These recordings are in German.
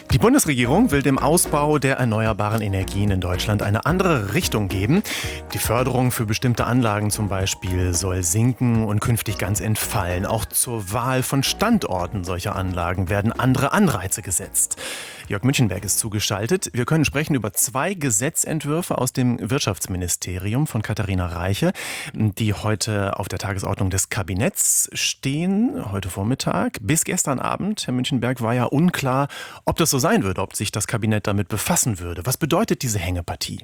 Die Bundesregierung will dem Ausbau der erneuerbaren Energien in Deutschland eine andere Richtung geben. Die Förderung für bestimmte Anlagen zum Beispiel soll sinken und künftig ganz entfallen. Auch zur Wahl von Standorten solcher Anlagen werden andere Anreize gesetzt. Jörg Münchenberg ist zugeschaltet. Wir können sprechen über 2 Gesetzentwürfe aus dem Wirtschaftsministerium von Katharina Reiche, die heute auf der Tagesordnung des Kabinetts stehen, heute Vormittag. Bis gestern Abend, Herr Münchenberg, war ja unklar, ob das so sein würde, ob sich das Kabinett damit befassen würde. Was bedeutet diese Hängepartie?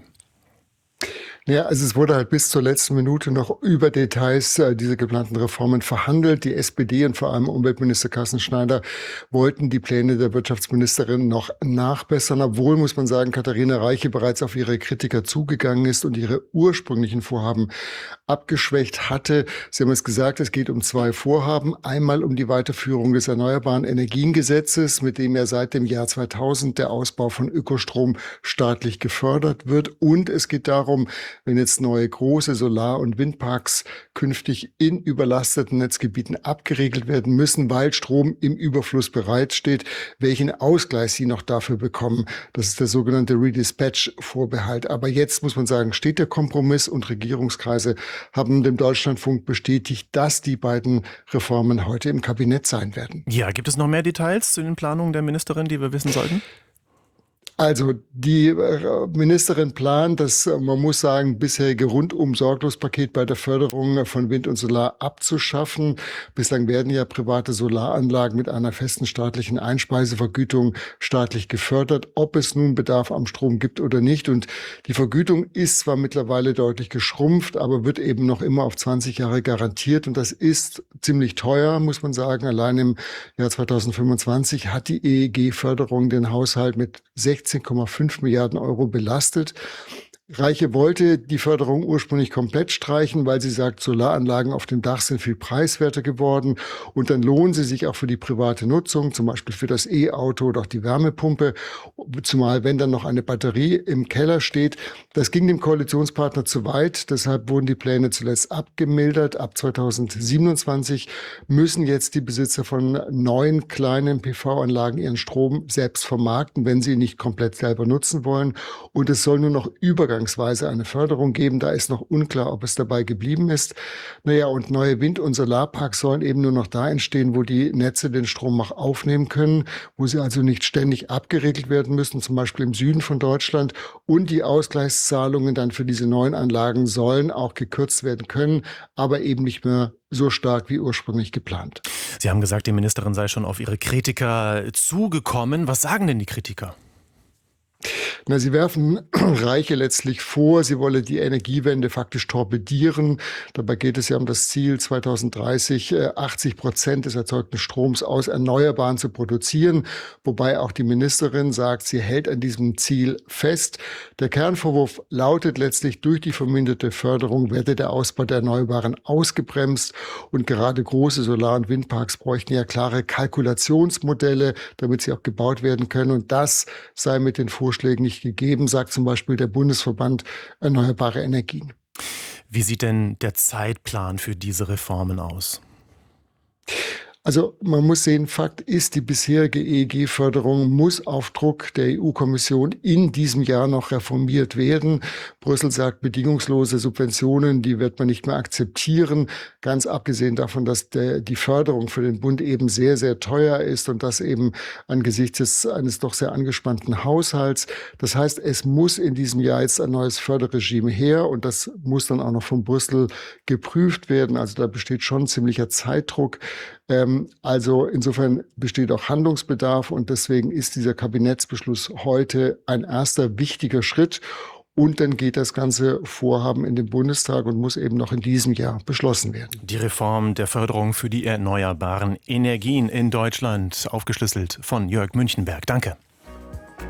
Ja, also es wurde halt bis zur letzten Minute noch über Details dieser geplanten Reformen verhandelt. Die SPD und vor allem Umweltminister Carsten Schneider wollten die Pläne der Wirtschaftsministerin noch nachbessern, obwohl, muss man sagen, Katharina Reiche bereits auf ihre Kritiker zugegangen ist und ihre ursprünglichen Vorhaben abgeschwächt hatte. Sie haben es gesagt, es geht um 2 Vorhaben. Einmal um die Weiterführung des Erneuerbaren Energiengesetzes, mit dem ja seit dem Jahr 2000 der Ausbau von Ökostrom staatlich gefördert wird. Und es geht darum, wenn jetzt neue große Solar- und Windparks künftig in überlasteten Netzgebieten abgeregelt werden müssen, weil Strom im Überfluss bereitsteht, welchen Ausgleich sie noch dafür bekommen. Das ist der sogenannte Redispatch-Vorbehalt. Aber jetzt muss man sagen, steht der Kompromiss und Regierungskreise haben dem Deutschlandfunk bestätigt, dass die beiden Reformen heute im Kabinett sein werden. Ja, gibt es noch mehr Details zu den Planungen der Ministerin, die wir wissen sollten? Also die Ministerin plant, das, man muss sagen, bisherige Rundum-Sorglos-Paket bei der Förderung von Wind und Solar abzuschaffen. Bislang werden ja private Solaranlagen mit einer festen staatlichen Einspeisevergütung staatlich gefördert, ob es nun Bedarf am Strom gibt oder nicht. Und die Vergütung ist zwar mittlerweile deutlich geschrumpft, aber wird eben noch immer auf 20 Jahre garantiert. Und das ist ziemlich teuer, muss man sagen. Allein im Jahr 2025 hat die EEG-Förderung den Haushalt mit 16,5 Milliarden Euro belastet. Reiche wollte die Förderung ursprünglich komplett streichen, weil sie sagt, Solaranlagen auf dem Dach sind viel preiswerter geworden und dann lohnen sie sich auch für die private Nutzung, zum Beispiel für das E-Auto oder auch die Wärmepumpe, zumal wenn dann noch eine Batterie im Keller steht. Das ging dem Koalitionspartner zu weit, deshalb wurden die Pläne zuletzt abgemildert. Ab 2027 müssen jetzt die Besitzer von neuen kleinen PV-Anlagen ihren Strom selbst vermarkten, wenn sie ihn nicht komplett selber nutzen wollen. Und es soll nur noch übergangsweise eine Förderung geben. Da ist noch unklar, ob es dabei geblieben ist. Naja, und neue Wind- und Solarparks sollen eben nur noch da entstehen, wo die Netze den Strom auch aufnehmen können, wo sie also nicht ständig abgeregelt werden müssen, zum Beispiel im Süden von Deutschland. Und die Ausgleichszahlungen dann für diese neuen Anlagen sollen auch gekürzt werden können, aber eben nicht mehr so stark wie ursprünglich geplant. Sie haben gesagt, die Ministerin sei schon auf ihre Kritiker zugekommen. Was sagen denn die Kritiker? Na, sie werfen Reiche letztlich vor, sie wolle die Energiewende faktisch torpedieren. Dabei geht es ja um das Ziel, 2030 80% des erzeugten Stroms aus Erneuerbaren zu produzieren. Wobei auch die Ministerin sagt, sie hält an diesem Ziel fest. Der Kernvorwurf lautet letztlich, durch die verminderte Förderung werde der Ausbau der Erneuerbaren ausgebremst. Und gerade große Solar- und Windparks bräuchten ja klare Kalkulationsmodelle, damit sie auch gebaut werden können. Und das sei mit den Vorschlägen nicht gegeben, sagt zum Beispiel der Bundesverband Erneuerbare Energien. Wie sieht denn der Zeitplan für diese Reformen aus? Also man muss sehen, Fakt ist, die bisherige EEG-Förderung muss auf Druck der EU-Kommission in diesem Jahr noch reformiert werden. Brüssel sagt, bedingungslose Subventionen, die wird man nicht mehr akzeptieren. Ganz abgesehen davon, dass die Förderung für den Bund eben sehr, sehr teuer ist und das eben angesichts eines doch sehr angespannten Haushalts. Das heißt, es muss in diesem Jahr jetzt ein neues Förderregime her und das muss dann auch noch von Brüssel geprüft werden. Also da besteht schon ziemlicher Zeitdruck. Also insofern besteht auch Handlungsbedarf und deswegen ist dieser Kabinettsbeschluss heute ein erster wichtiger Schritt. Und dann geht das ganze Vorhaben in den Bundestag und muss eben noch in diesem Jahr beschlossen werden. Die Reform der Förderung für die erneuerbaren Energien in Deutschland, aufgeschlüsselt von Jörg Münchenberg. Danke.